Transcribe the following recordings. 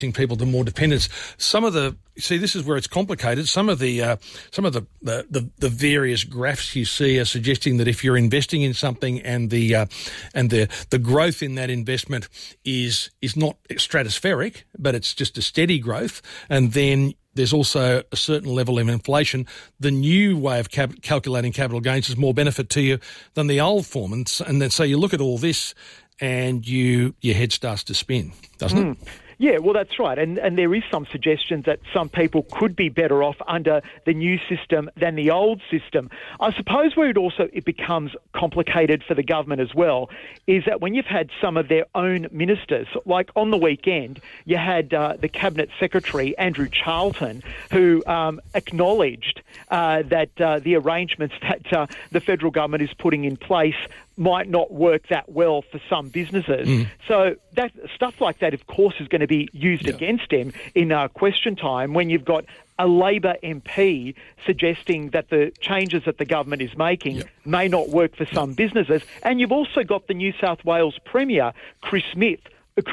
people to more dependence. This is where it's complicated. Some of the various graphs you see are suggesting that if you're investing in something and the growth in that investment is not stratospheric, but it's just a steady growth, and then there's also a certain level of inflation, the new way of calculating capital gains is more benefit to you than the old form. And then so you look at all this and your head starts to spin, doesn't it? Yeah, well, that's right. And there is some suggestions that some people could be better off under the new system than the old system. I suppose where it becomes complicated for the government as well is that when you've had some of their own ministers, like on the weekend, you had the Cabinet Secretary, Andrew Charlton, who acknowledged that the arrangements that the federal government is putting in place might not work that well for some businesses. So that stuff like that, of course, is going to be used against him in question time when you've got a Labor MP suggesting that the changes that the government is making may not work for some businesses. And you've also got the New South Wales Premier, Chris Minns,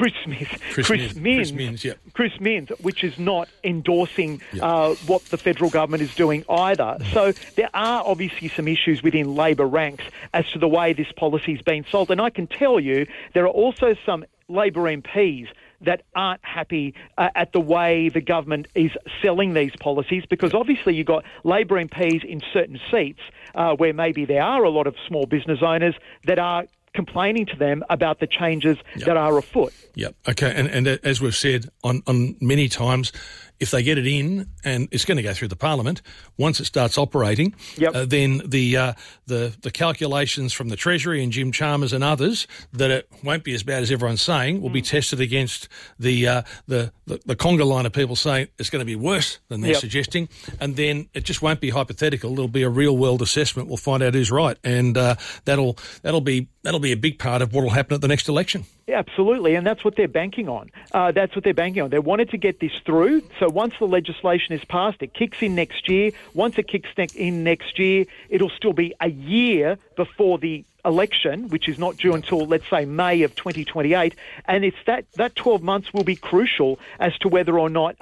which is not endorsing what the federal government is doing either. So there are obviously some issues within Labor ranks as to the way this policy is being sold. And I can tell you there are also some Labor MPs that aren't happy at the way the government is selling these policies, because obviously you've got Labor MPs in certain seats where maybe there are a lot of small business owners that are complaining to them about the changes that are afoot. Yep. Okay. And as we've said on many times, if they get it in, and it's going to go through the Parliament, once it starts operating, then the calculations from the Treasury and Jim Chalmers and others that it won't be as bad as everyone's saying will be tested against the conga line of people saying it's going to be worse than they're suggesting, and then it just won't be hypothetical. It'll be a real world assessment. We'll find out who's right, and that'll be a big part of what will happen at the next election. Yeah, absolutely, and that's what they're banking on. They wanted to get this through, so once the legislation is passed, it kicks in next year. Once it kicks in next year, it'll still be a year before the election, which is not due until, let's say, May of 2028, and it's that 12 months will be crucial as to whether or not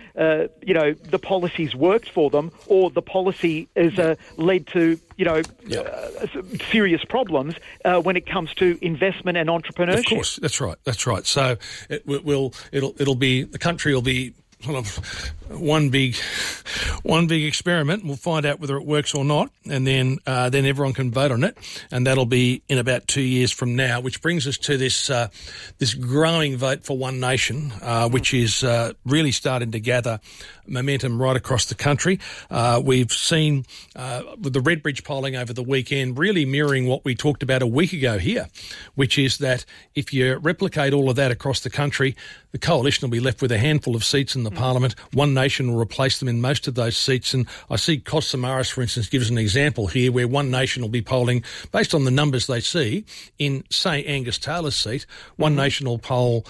the policies worked for them, or the policy has led to serious problems when it comes to investment and entrepreneurship. Of course, that's right. So the country will be sort of one big experiment. We'll find out whether it works or not, and then everyone can vote on it, and that'll be in about 2 years from now. Which brings us to this growing vote for One Nation, which is really starting to gather momentum right across the country. We've seen with the Redbridge polling over the weekend really mirroring what we talked about a week ago here, which is that if you replicate all of that across the country, the coalition will be left with a handful of seats in the Parliament. One Nation will replace them in most of those seats. And I see Kos Samaras, for instance, gives an example here where One Nation will be polling, based on the numbers they see, in, say, Angus Taylor's seat. One Nation will poll...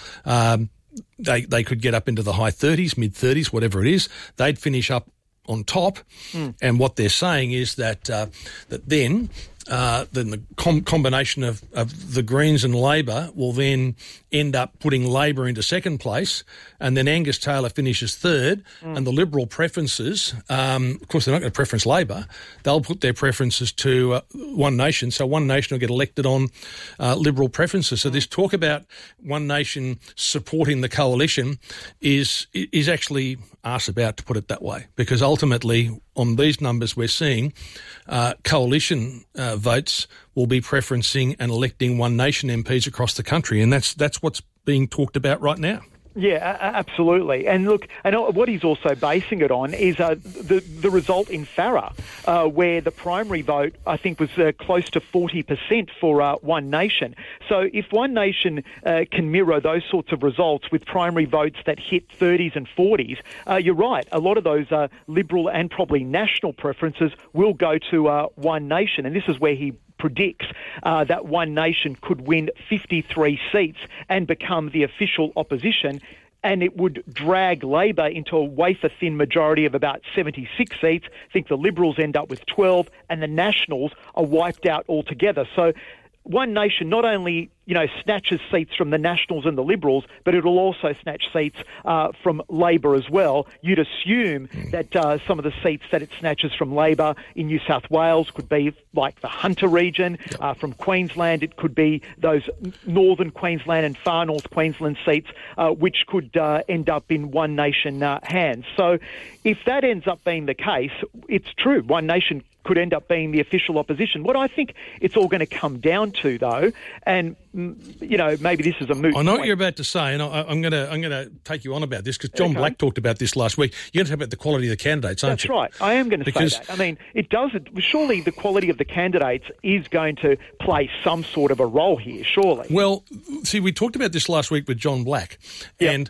They could get up into the high 30s, mid-30s, whatever it is. They'd finish up on top. And what they're saying is that then the combination of the Greens and Labor will then end up putting Labor into second place, and then Angus Taylor finishes third, and the Liberal preferences, of course they're not going to preference Labor, they'll put their preferences to One Nation, so One Nation will get elected on Liberal preferences. So this talk about One Nation supporting the coalition is actually arse about, to put it that way, because ultimately on these numbers we're seeing coalition votes will be preferencing and electing One Nation MPs across the country, and that's what's being talked about right now. Yeah, absolutely. And look, and what he's also basing it on is the result in Farrer, where the primary vote, I think, was close to 40% for One Nation. So if One Nation can mirror those sorts of results with primary votes that hit 30s and 40s, you're right, a lot of those Liberal and probably national preferences will go to One Nation. And this is where he predicts that One Nation could win 53 seats and become the official opposition, and it would drag Labor into a wafer-thin majority of about 76 seats. I think the Liberals end up with 12, and the Nationals are wiped out altogether. So One Nation not only, snatches seats from the Nationals and the Liberals, but it'll also snatch seats from Labor as well. You'd assume that some of the seats that it snatches from Labor in New South Wales could be like the Hunter region. From Queensland, it could be those northern Queensland and far north Queensland seats, which could end up in One Nation hands. So if that ends up being the case, it's true. One Nation could end up being the official opposition. What I think it's all going to come down to, though, and maybe this is a moot I know point. what you're about to say, and I'm going to take you on about this because John Black talked about this last week. You're going to talk about the quality of the candidates, aren't That's you? right. I am going to say that. I mean, it does. Surely the quality of the candidates is going to play some sort of a role here. Surely. Well, see, we talked about this last week with John Black, and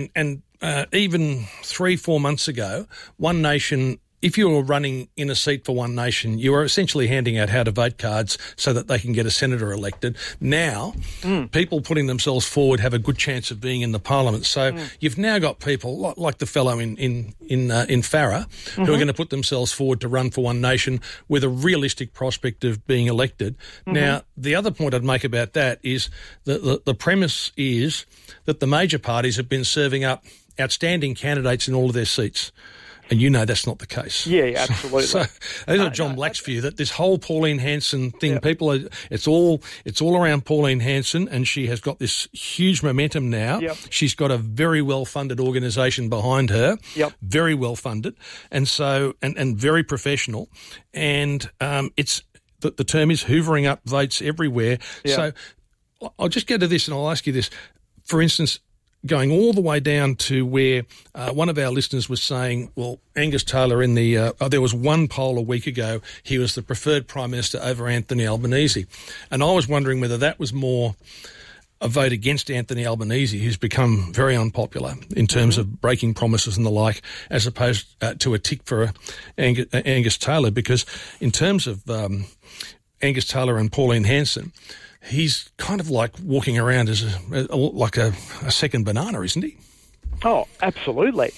even 3-4 months ago, One Nation. If you were running in a seat for One Nation, you were essentially handing out how to vote cards so that they can get a senator elected. Now, people putting themselves forward have a good chance of being in the parliament. So you've now got people like the fellow in Farrer who are going to put themselves forward to run for One Nation with a realistic prospect of being elected. Now, the other point I'd make about that is the premise is that the major parties have been serving up outstanding candidates in all of their seats. And that's not the case. Yeah, absolutely. So that's John Black's view, that this whole Pauline Hanson thing, it's all around Pauline Hanson, and she has got this huge momentum now. Yep. She's got a very well-funded organisation behind her, very well-funded, and so and very professional. And it's the term is hoovering up votes everywhere. Yep. So I'll just go to this and I'll ask you this. For instance, going all the way down to where one of our listeners was saying, well, Angus Taylor there was one poll a week ago, he was the preferred Prime Minister over Anthony Albanese. And I was wondering whether that was more a vote against Anthony Albanese, who's become very unpopular in terms of breaking promises and the like, as opposed to a tick for Angus Taylor, because in terms of Angus Taylor and Pauline Hanson, he's kind of like walking around as like a second banana, isn't he? Oh, absolutely,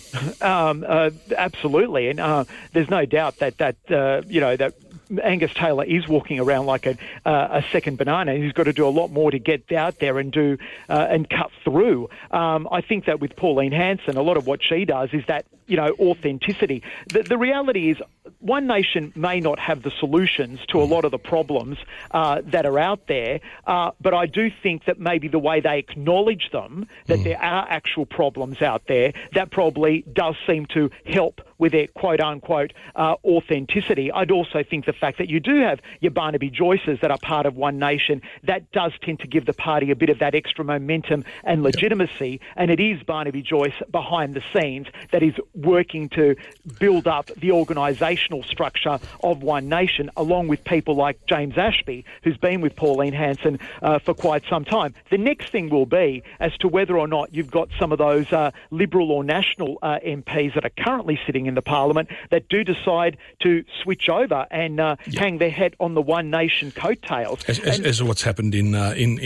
absolutely, and there's no doubt that Angus Taylor is walking around like a second banana. He's got to do a lot more to get out there and do and cut through. I think that with Pauline Hanson, a lot of what she does is that authenticity. The reality is, One Nation may not have the solutions to a lot of the problems that are out there, but I do think that maybe the way they acknowledge them, that there are actual problems out there, that probably does seem to help with their quote-unquote authenticity. I'd also think the fact that you do have your Barnaby Joyces that are part of One Nation, that does tend to give the party a bit of that extra momentum and legitimacy, and it is Barnaby Joyce behind the scenes that is working to build up the organisational structure of One Nation, along with people like James Ashby, who's been with Pauline Hanson for quite some time. The next thing will be as to whether or not you've got some of those Liberal or National MPs that are currently sitting in the Parliament that do decide to switch over and hang their hat on the One Nation coattails. As what's happened in the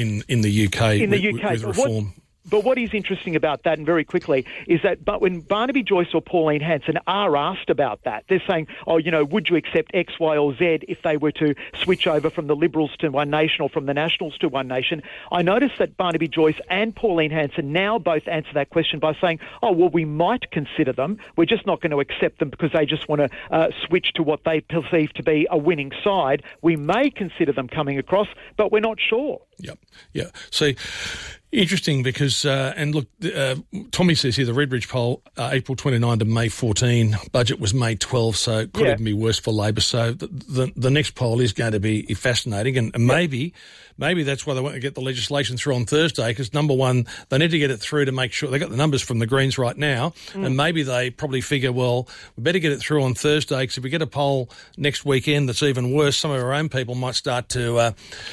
UK with reform. But what is interesting about that, and very quickly, is that when Barnaby Joyce or Pauline Hanson are asked about that, they're saying, would you accept X, Y or Z if they were to switch over from the Liberals to One Nation or from the Nationals to One Nation? I noticed that Barnaby Joyce and Pauline Hanson now both answer that question by saying, we might consider them. We're just not going to accept them because they just want to switch to what they perceive to be a winning side. We may consider them coming across, but we're not sure. Yep. Yeah. See, interesting because, and look, Tommy says here the Redbridge poll, April 29 to May 14, budget was May 12, so it could even be worse for Labor. So the next poll is going to be fascinating, and maybe that's why they want to get the legislation through on Thursday, because number one, they need to get it through to make sure they got the numbers from the Greens right now, and maybe they probably figure, well, we better get it through on Thursday, because if we get a poll next weekend that's even worse, some of our own people might start to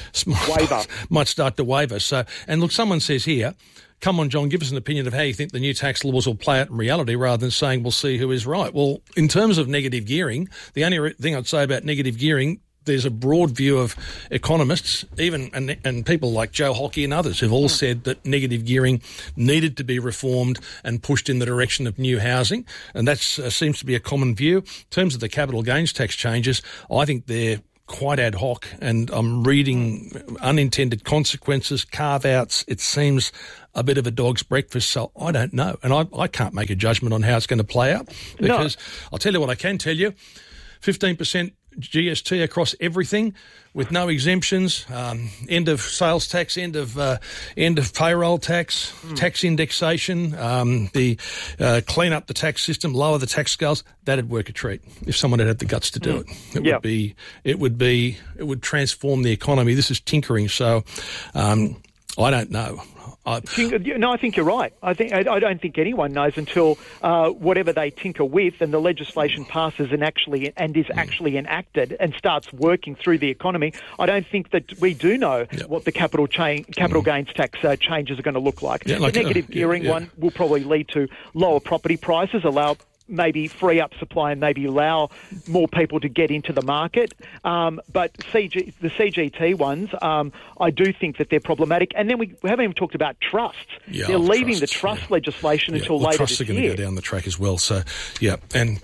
waver. So, and look, someone says here, come on, John, give us an opinion of how you think the new tax laws will play out in reality rather than saying we'll see who is right. Well, in terms of negative gearing, the only thing I'd say about negative gearing, there's a broad view of economists, even and people like Joe Hockey and others who've all said that negative gearing needed to be reformed and pushed in the direction of new housing, and that seems to be a common view. In terms of the capital gains tax changes, I think they're quite ad hoc, and I'm reading unintended consequences, carve-outs. It seems a bit of a dog's breakfast, so I don't know. And I can't make a judgment on how it's going to play out, because I'll tell you what I can tell you, 15% GST across everything with no exemptions, end of sales tax, end of payroll tax, tax indexation, the clean up the tax system, lower the tax scales. That'd work a treat if someone had the guts to do it. It would transform the economy. This is tinkering, so I don't know. I think you're right. I don't think anyone knows until whatever they tinker with and the legislation passes and is actually enacted and starts working through the economy. I don't think that we do know what the capital gains tax changes are going to look like. The negative gearing one will probably lead to lower property prices, maybe free up supply and maybe allow more people to get into the market. But the CGT ones, I do think that they're problematic. And then we haven't even talked about trusts. They're leaving the trust legislation until later this year. Trusts are going to go down the track as well. So, there's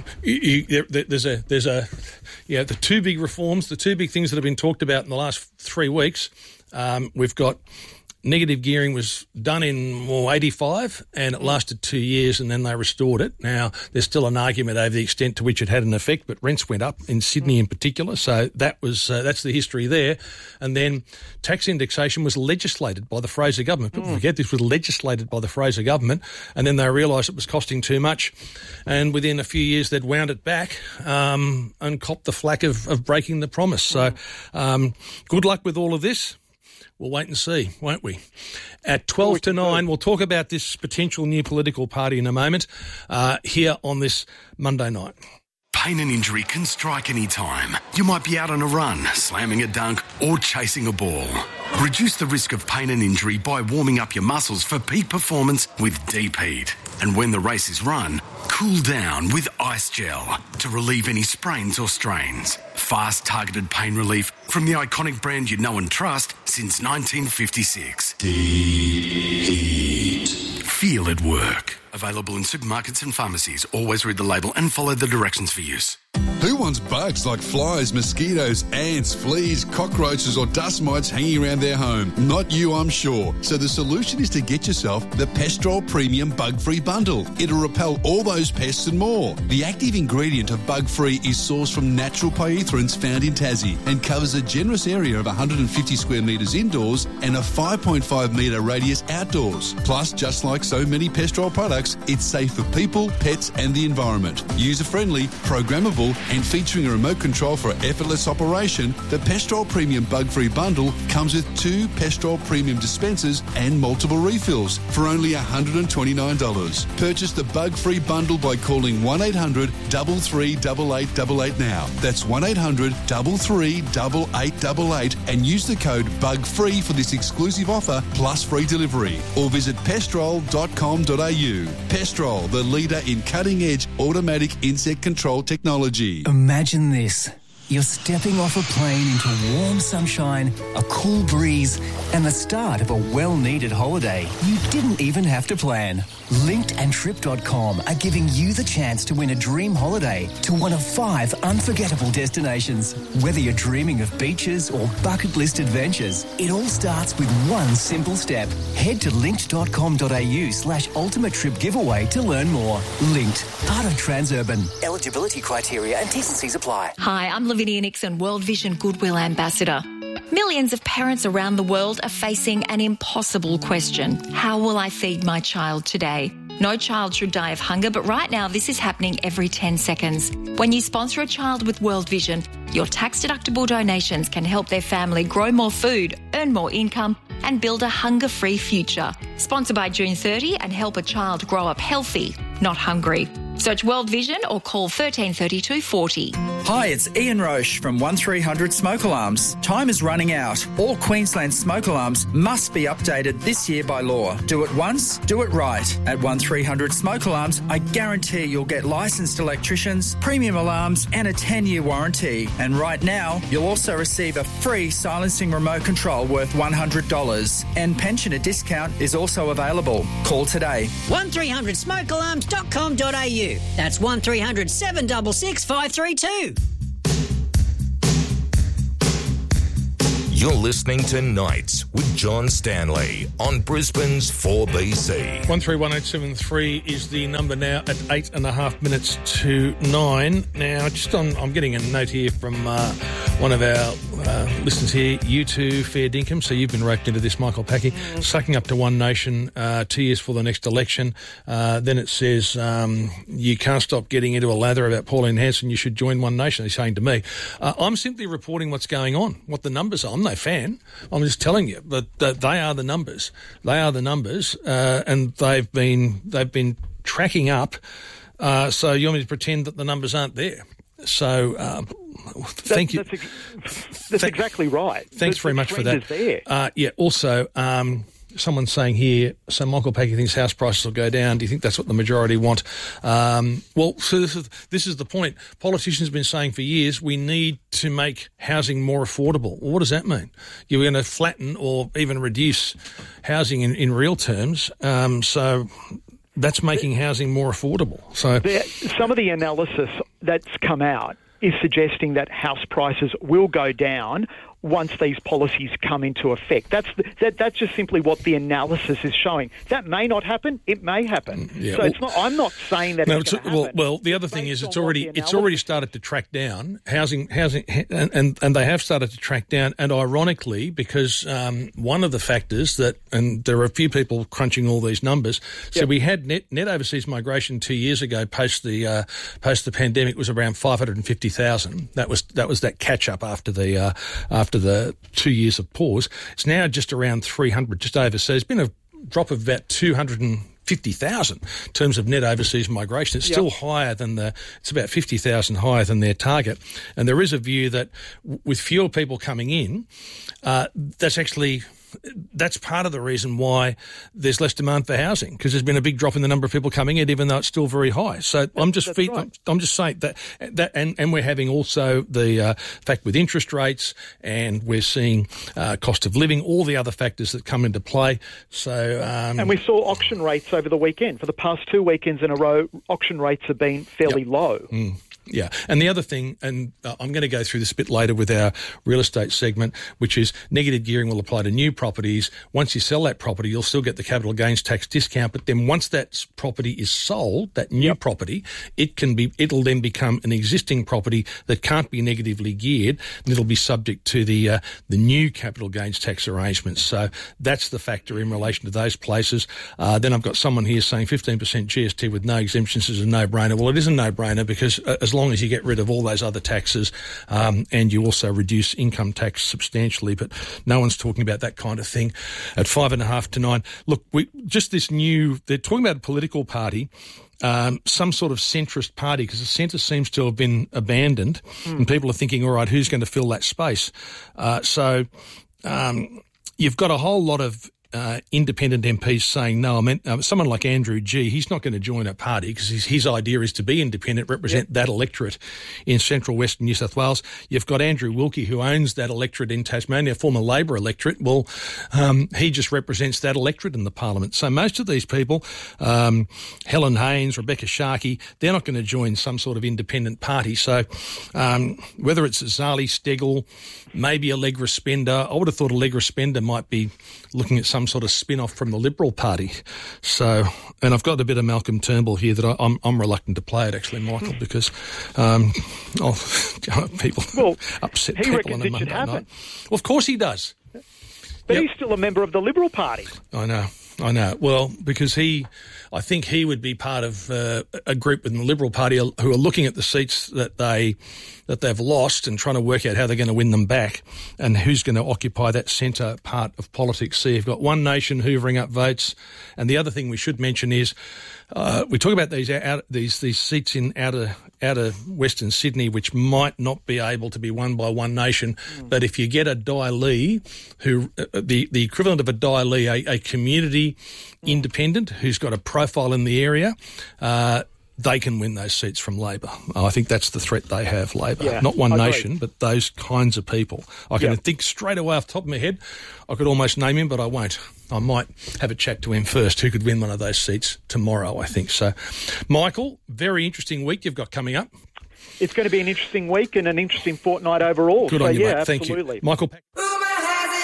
the two big reforms, the two big things that have been talked about in the last 3 weeks. We've got negative gearing was done in 85 and it lasted 2 years and then they restored it. Now, there's still an argument over the extent to which it had an effect, but rents went up in Sydney in particular. So that's the history there. And then tax indexation was legislated by the Fraser government. People forget this was legislated by the Fraser government, and then they realised it was costing too much. And within a few years, they'd wound it back and copped the flack of breaking the promise. So good luck with all of this. We'll wait and see, won't we? At 12 to 9, we'll talk about this potential new political party in a moment here on this Monday night. Pain and injury can strike any time. You might be out on a run, slamming a dunk or chasing a ball. Reduce the risk of pain and injury by warming up your muscles for peak performance with Deep Heat. And when the race is run, cool down with Ice Gel to relieve any sprains or strains. Fast, targeted pain relief from the iconic brand you know and trust since 1956. Deep Heat. Feel it work. Available in supermarkets and pharmacies. Always read the label and follow the directions for use. Who wants bugs like flies, mosquitoes, ants, fleas, cockroaches or dust mites hanging around their home? Not you, I'm sure. So the solution is to get yourself the Pestrol Premium Bug-Free Bundle. It'll repel all those pests and more. The active ingredient of Bug-Free is sourced from natural pyrethroids found in Tassie and covers a generous area of 150 square metres indoors and a 5.5 metre radius outdoors. Plus, just like so many Pestrol products, it's safe for people, pets and the environment. User-friendly, programmable and featuring a remote control for effortless operation, the Pestrol Premium Bug-Free Bundle comes with 2 Pestrol Premium dispensers and multiple refills for only $129. Purchase the Bug-Free Bundle by calling 1800 33 8888 now. That's 1800 33 8888 and use the code BUGFREE for this exclusive offer plus free delivery. Or visit pestrol.com.au. Pestrol, the leader in cutting-edge automatic insect control technology. Imagine this. You're stepping off a plane into warm sunshine, a cool breeze, and the start of a well-needed holiday you didn't even have to plan. Linked and Trip.com are giving you the chance to win a dream holiday to one of 5 unforgettable destinations. Whether you're dreaming of beaches or bucket list adventures, it all starts with one simple step. Head to linked.com.au/ultimate trip giveaway to learn more. Linked, part of Transurban. Eligibility criteria and T&Cs apply. Hi, I'm Lavinia Nixon, World Vision Goodwill Ambassador. Millions of parents around the world are facing an impossible question. How will I feed my child today? No child should die of hunger, but right now this is happening every 10 seconds. When you sponsor a child with World Vision, your tax-deductible donations can help their family grow more food, earn more income, and build a hunger-free future. Sponsor by June 30 and help a child grow up healthy, not hungry. Search World Vision or call 1332 40. Hi, it's Ian Roche from 1300 Smoke Alarms. Time is running out. All Queensland smoke alarms must be updated this year by law. Do it once, do it right. At 1300 Smoke Alarms, I guarantee you'll get licensed electricians, premium alarms and a 10-year warranty. And right now, you'll also receive a free silencing remote control worth $100. And pensioner discount is also available. Call today. 1300smokealarms.com.au. That's 1300 766 532. You're listening to Nights with John Stanley on Brisbane's 4BC. 131873 is the number now at 8.5 minutes to 9. Now, I'm getting a note here from one of our listeners here, you too, fair dinkum. So you've been roped into this, Michael Packy, sucking up to One Nation 2 years for the next election. Then it says you can't stop getting into a lather about Pauline Hanson. You should join One Nation, he's saying to me. I'm simply reporting what's going on, what the numbers are. I'm no fan. I'm just telling you, but they are the numbers. They are the numbers, and they've been tracking up. So you want me to pretend that the numbers aren't there? So thank you. That's exactly right. Thanks very much for that. Is there. Also, someone's saying here, so Michael Packy thinks house prices will go down. Do you think that's what the majority want? So this is the point. Politicians have been saying for years we need to make housing more affordable. Well, what does that mean? You're going to flatten or even reduce housing in real terms. So that's making housing more affordable. So some of the analysis that's come out is suggesting that house prices will go down once these policies come into effect. That's just simply what the analysis is showing. That may not happen. It may happen. Yeah, so it's not. I'm not saying that it's going to happen. Well, the other thing is it's already started to track down housing, and they have started to track down. And ironically, because one of the factors and there are a few people crunching all these numbers. So we had net overseas migration 2 years ago post the pandemic was around 550,000. That was that catch up after the 2 years of pause. It's now just around 300, just over. So there's been a drop of about 250,000 in terms of net overseas migration. It's still higher than it's about 50,000 higher than their target. And there is a view that with fewer people coming in, that's part of the reason why there's less demand for housing, because there's been a big drop in the number of people coming in, even though it's still very high. So I'm just saying that and we're having also the fact with interest rates, and we're seeing cost of living, all the other factors that come into play. So and we saw auction rates over the weekend. For the past 2 weekends in a row, auction rates have been fairly low. Yeah, and the other thing, and I'm going to go through this a bit later with our real estate segment, which is negative gearing will apply to new properties. Once you sell that property, you'll still get the capital gains tax discount, but then once that property is sold, that new property, it'll then become an existing property that can't be negatively geared, and it'll be subject to the new capital gains tax arrangements. So that's the factor in relation to those places. Then I've got someone here saying 15% GST with no exemptions is a no-brainer. Well, it is a no-brainer because as long as you get rid of all those other taxes and you also reduce income tax substantially, but no one's talking about that kind of thing at 8.5 to 9. Look, they're talking about a political party, some sort of centrist party, because the centre seems to have been abandoned and people are thinking, all right, who's going to fill that space? So you've got a whole lot of independent MPs saying no. I mean, someone like Andrew Gee, he's not going to join a party because his idea is to be independent, represent that electorate in central western New South Wales. You've got Andrew Wilkie, who owns that electorate in Tasmania, former Labor electorate. Well, he just represents that electorate in the parliament. So most of these people, Helen Haynes, Rebecca Sharkey, they're not going to join some sort of independent party. So whether it's Zali Steggall, maybe Allegra Spender, I would have thought Allegra Spender might be looking at some sort of spin-off from the Liberal Party. So, and I've got a bit of Malcolm Turnbull here that I'm reluctant to play it, actually, Michael, because people upset people on a Monday night. Well, of course he does. But he's still a member of the Liberal Party. I know. Well, because I think he would be part of a group in the Liberal Party who are looking at the seats that they've lost and trying to work out how they're going to win them back and who's going to occupy that centre part of politics. So you've got One Nation hoovering up votes, and the other thing we should mention is we talk about these seats in outer Western Sydney, which might not be able to be won by One Nation. But if you get a Dai Lee, who the equivalent of a Dai Lee, a community independent who's got a profile in the area, they can win those seats from Labor. I think that's the threat they have, Labor. Yeah, not One Nation, but those kinds of people. I can think straight away off the top of my head. I could almost name him, but I won't. I might have a chat to him first, who could win one of those seats tomorrow, I think. So, Michael, very interesting week you've got coming up. It's going to be an interesting week and an interesting fortnight overall. Good on you, mate. Absolutely. Thank you. Michael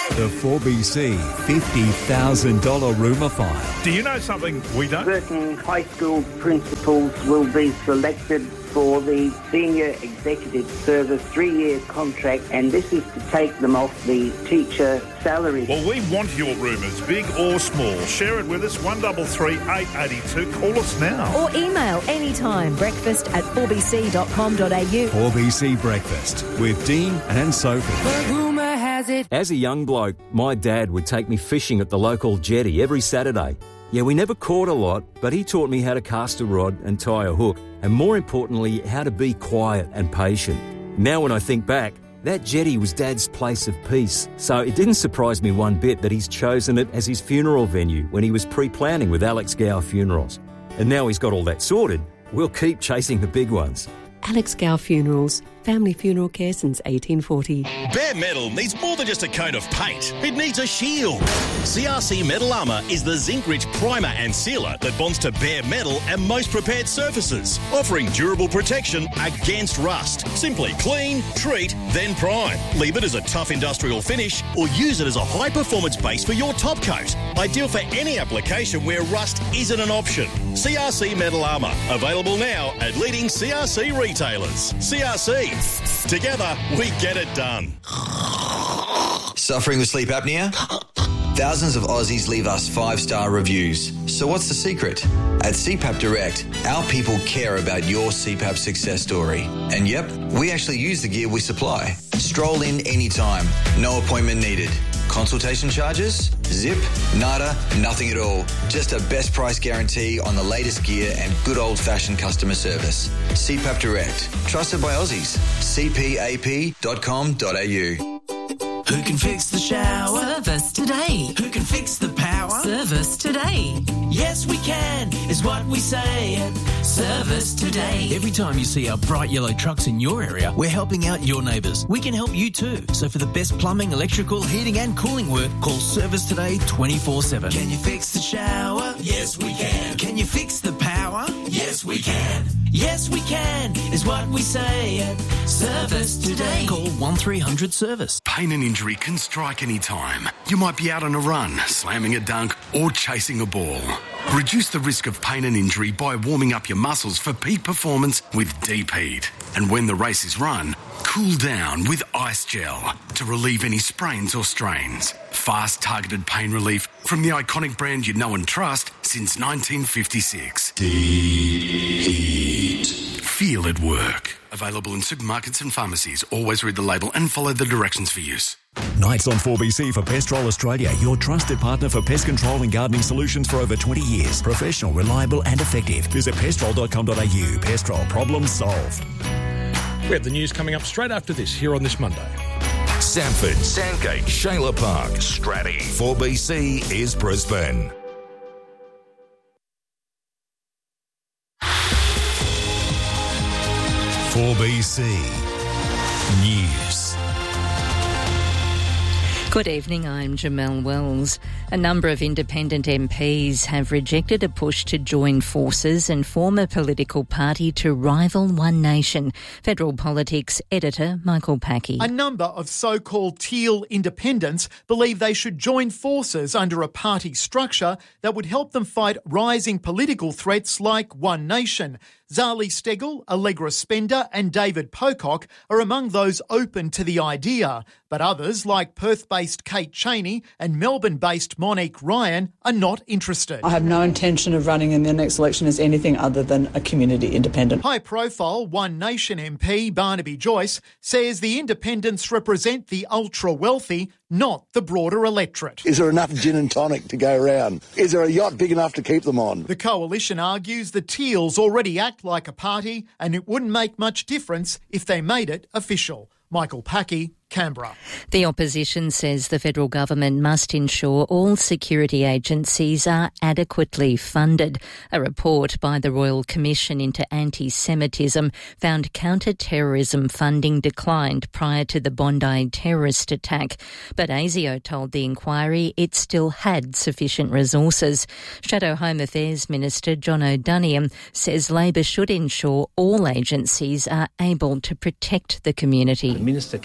The 4BC $50,000 rumour file. Do you know something we don't? Certain high school principals will be selected for the Senior Executive Service 3-year contract, and this is to take them off the teacher salary. Well, we want your rumours, big or small. Share it with us, 133 882. Call us now. Or email anytime, breakfast@4bc.com.au. 4BC Breakfast with Dean and Sophie. The rumour has it. As a young bloke, my dad would take me fishing at the local jetty every Saturday. Yeah, we never caught a lot, but he taught me how to cast a rod and tie a hook, and more importantly, how to be quiet and patient. Now when I think back, that jetty was Dad's place of peace, so it didn't surprise me one bit that he's chosen it as his funeral venue when he was pre-planning with Alex Gow Funerals. And now he's got all that sorted, we'll keep chasing the big ones. Alex Gow Funerals. Family funeral care since 1840. Bare metal needs more than just a coat of paint. It needs a shield. CRC Metal Armour is the zinc-rich primer and sealer that bonds to bare metal and most prepared surfaces, offering durable protection against rust. Simply clean, treat, then prime. Leave it as a tough industrial finish or use it as a high-performance base for your top coat. Ideal for any application where rust isn't an option. CRC Metal Armour. Available now at leading CRC retailers. CRC. Together, we get it done. Suffering with sleep apnea? Thousands of Aussies leave us 5-star reviews. So what's the secret? At CPAP Direct, our people care about your CPAP success story. And yep, we actually use the gear we supply. Stroll in anytime. No appointment needed. Consultation charges? Zip? Nada? Nothing at all. Just a best price guarantee on the latest gear and good old-fashioned customer service. CPAP Direct. Trusted by Aussies. cpap.com.au. Who can fix the shower? Service today. Who can fix the power? Service today. Yes, we can, is what we say at Service Today. Every time you see our bright yellow trucks in your area, we're helping out your neighbours. We can help you too. So for the best plumbing, electrical, heating and cooling work, call Service Today 24/7. Can you fix the shower? Yes, we can. Can you fix the power? Yes, we can. Yes, we can, is what we say at Service Today. Call 1300 Service. Pain and injury can strike any time. You might be out on a run, slamming a dunk or chasing a ball. Reduce the risk of pain and injury by warming up your muscles for peak performance with Deep Heat. And when the race is run, cool down with Ice Gel to relieve any sprains or strains. Fast, targeted pain relief from the iconic brand you know and trust since 1956. Deep Heat. Feel it work. Available in supermarkets and pharmacies. Always read the label and follow the directions for use. Nights on 4BC for Pestrol Australia, your trusted partner for pest control and gardening solutions for over 20 years. Professional, reliable and effective. Visit pestrol.com.au. Pestrol, problem solved. We have the news coming up straight after this here on this Monday. Sanford, Sandgate, Shayla Park, Stratty. 4BC is Brisbane. BC News. Good evening, I'm Jamelle Wells. A number of independent MPs have rejected a push to join forces and form a political party to rival One Nation. Federal Politics editor Michael Packey. A number of so-called teal independents believe they should join forces under a party structure that would help them fight rising political threats like One Nation. Zali Steggall, Allegra Spender and David Pocock are among those open to the idea, but others like Perth-based Kate Cheney and Melbourne-based Monique Ryan are not interested. I have no intention of running in the next election as anything other than a community independent. High-profile One Nation MP Barnaby Joyce says the independents represent the ultra-wealthy, not the broader electorate. Is there enough gin and tonic to go around? Is there a yacht big enough to keep them on? The coalition argues the Teals already act like a party and it wouldn't make much difference if they made it official. Michael Packey, Canberra. The opposition says the federal government must ensure all security agencies are adequately funded. A report by the Royal Commission into Anti-Semitism found counter-terrorism funding declined prior to the Bondi terrorist attack. But ASIO told the inquiry it still had sufficient resources. Shadow Home Affairs Minister John O'Donoghue says Labor should ensure all agencies are able to protect the community. The Minister cannot just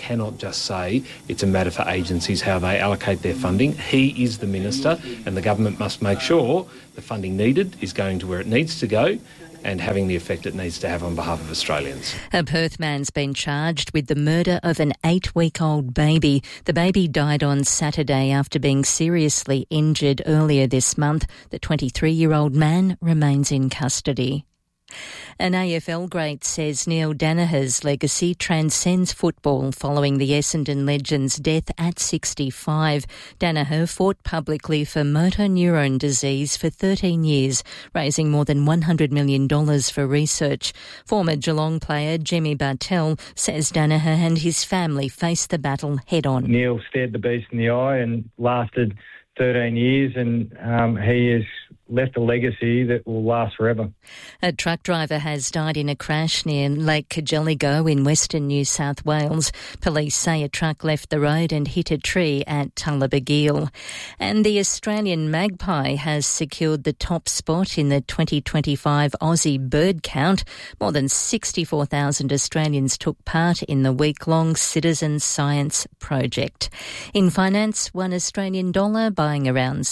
just say it's a matter for agencies how they allocate their funding. He is the minister, and the government must make sure the funding needed is going to where it needs to go and having the effect it needs to have on behalf of Australians. A Perth man's been charged with the murder of an 8-week-old baby. The baby died on Saturday after being seriously injured earlier this month. The 23-year-old man remains in custody. An AFL great says Neil Daniher's legacy transcends football following the Essendon legend's death at 65. Daniher fought publicly for motor neurone disease for 13 years, raising more than $100 million for research. Former Geelong player Jimmy Bartell says Daniher and his family faced the battle head-on. Neil stared the beast in the eye and lasted 13 years, and he has left a legacy that will last forever. A truck driver has died in a crash near Lake Cargelligo in western New South Wales. Police say a truck left the road and hit a tree at Tullabegeel. And the Australian magpie has secured the top spot in the 2025 Aussie bird count. More than 64,000 Australians took part in the week-long citizen science project. In finance, $1 Australian dollar buying around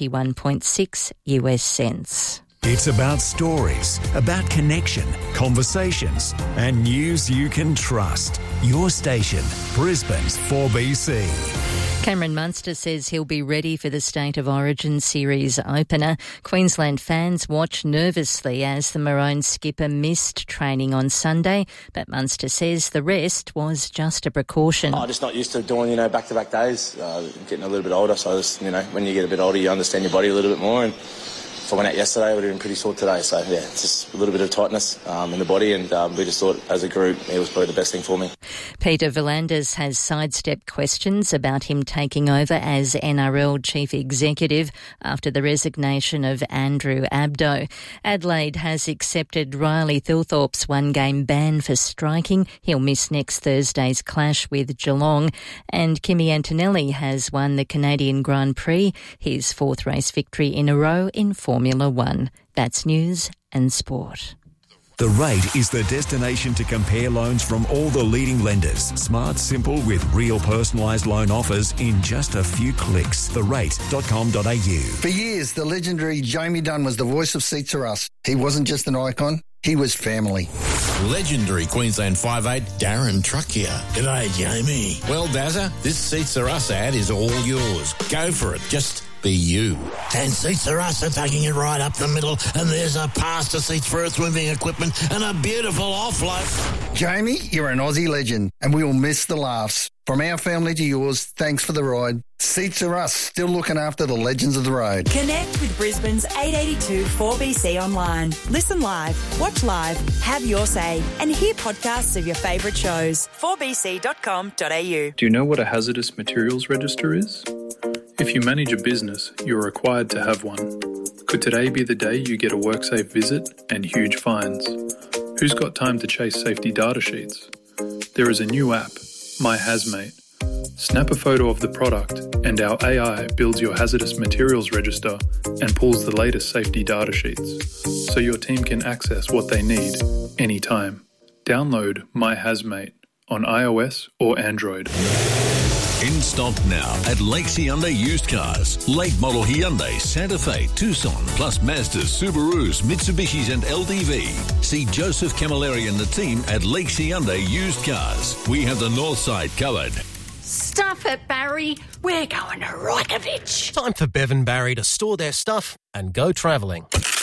71.6 US cents. It's about stories, about connection, conversations, and news you can trust. Your station, Brisbane's 4BC. Cameron Munster says he'll be ready for the State of Origin series opener. Queensland fans watch nervously as the Maroon skipper missed training on Sunday, but Munster says the rest was just a precaution. I'm just not used to doing, back-to-back days. Getting a little bit older, so just, when you get a bit older, you understand your body a little bit more. And if I went out yesterday, I would have been pretty sore today. So, yeah, it's just a little bit of tightness in the body, and we just thought, as a group, it was probably the best thing for me. Peter V'landys has sidestepped questions about him taking over as NRL Chief Executive after the resignation of Andrew Abdo. Adelaide has accepted Riley Thilthorpe's one-game ban for striking. He'll miss next Thursday's clash with Geelong. And Kimi Antonelli has won the Canadian Grand Prix, his fourth race victory in a row in Formula One. That's news and sport. The Rate is the destination to compare loans from all the leading lenders. Smart, simple, with real personalised loan offers in just a few clicks. therate.com.au. For years, the legendary Jamie Dunn was the voice of Seats Are Us. He wasn't just an icon, he was family. Legendary Queensland 5'8", Darren Truckier. G'day, Jamie. Well, Dazza, this Seats Are Us ad is all yours. Go for it. Just be you. And Seats Are Us are taking it right up the middle, and there's a pass to seats for earth-moving equipment and a beautiful offload. Jamie, you're an Aussie legend, and we will miss the laughs. From our family to yours, thanks for the ride. Seats Are Us, still looking after the legends of the road. Connect with Brisbane's 882 4BC online. Listen live, watch live, have your say, and hear podcasts of your favourite shows. 4bc.com.au. Do you know what a hazardous materials register is? If you manage a business, you're required to have one. Could today be the day you get a WorkSafe visit and huge fines? Who's got time to chase safety data sheets? There is a new app, My Hazmate. Snap a photo of the product and our AI builds your hazardous materials register and pulls the latest safety data sheets so your team can access what they need anytime. Download My Hazmate on iOS or Android. In stock now at Lakes Hyundai Used Cars. Late model Hyundai, Santa Fe, Tucson, plus Mazdas, Subarus, Mitsubishis and LDV. See Joseph Camilleri and the team at Lakes Hyundai Used Cars. We have the north side covered. Stuff it, Barry. We're going to Reykjavik. Time for Bev and Barry to store their stuff and go travelling.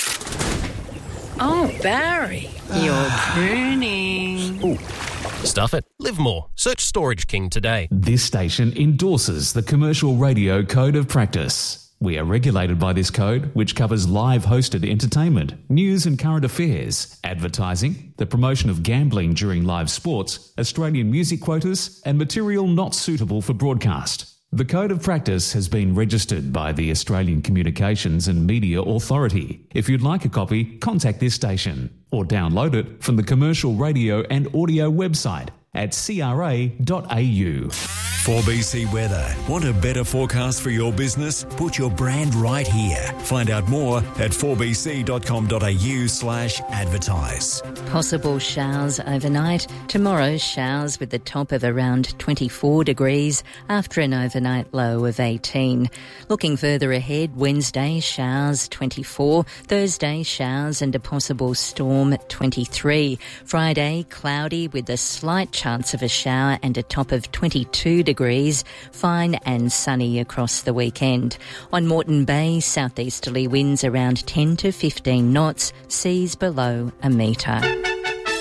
Oh, Barry, you're crooning. Ooh. Stuff it. Live more. Search Storage King today. This station endorses the Commercial Radio Code of Practice. We are regulated by this code, which covers live hosted entertainment, news and current affairs, advertising, the promotion of gambling during live sports, Australian music quotas, and material not suitable for broadcast. The Code of Practice has been registered by the Australian Communications and Media Authority. If you'd like a copy, contact this station or download it from the Commercial Radio and Audio website at cra.au. 4BC Weather. Want a better forecast for your business? Put your brand right here. Find out more at 4bc.com.au/advertise. Possible showers overnight. Tomorrow, showers with the top of around 24 degrees after an overnight low of 18. Looking further ahead, Wednesday, showers 24. Thursday, showers and a possible storm 23. Friday, cloudy with a slight chance of a shower and a top of 22 degrees. Fine and sunny across the weekend. On Moreton Bay, southeasterly winds around 10 to 15 knots, seas below a metre.